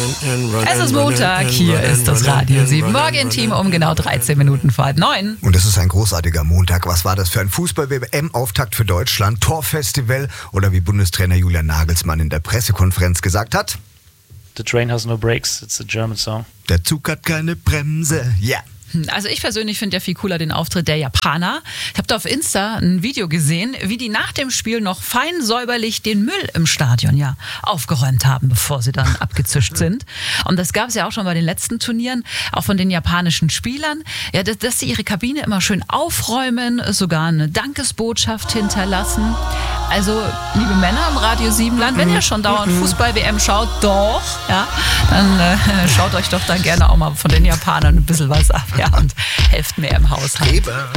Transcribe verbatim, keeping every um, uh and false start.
Es ist Montag, hier ist das Radio sieben. Morgen-Team um genau dreizehn Minuten vor halb neun. Und es ist ein großartiger Montag. Was war das für ein Fußball-W M-Auftakt für Deutschland? Torfestival oder wie Bundestrainer Julian Nagelsmann in der Pressekonferenz gesagt hat? The train has no brakes, it's a German song. Der Zug hat keine Bremse, ja. Yeah. Also ich persönlich finde ja viel cooler den Auftritt der Japaner. Ich habe da auf Insta ein Video gesehen, wie die nach dem Spiel noch fein säuberlich den Müll im Stadion ja aufgeräumt haben, bevor sie dann abgezischt sind. Und das gab es ja auch schon bei den letzten Turnieren, auch von den japanischen Spielern, ja, dass, dass sie ihre Kabine immer schön aufräumen, sogar eine Dankesbotschaft hinterlassen. Also, liebe Männer im Radio sieben Land, wenn ihr schon dauernd Fußball-W M schaut, doch, ja, dann äh, schaut euch doch dann gerne auch mal von den Japanern ein bisschen was ab. Ja, und helft mir im Haushalt. Eben.